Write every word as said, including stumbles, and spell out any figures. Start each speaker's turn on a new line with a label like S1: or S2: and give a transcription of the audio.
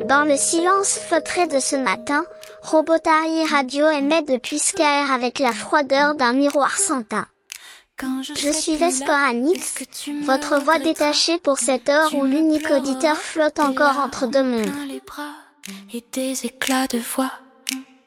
S1: Dans le silence feutré de ce matin, Robotari Radio émet depuis Skyr avec la froideur d'un miroir sans teint. Je suis Vesporanix, votre voix détachée pour cette heure où l'unique auditeur flotte encore entre deux mondes.
S2: Et des éclats de voix.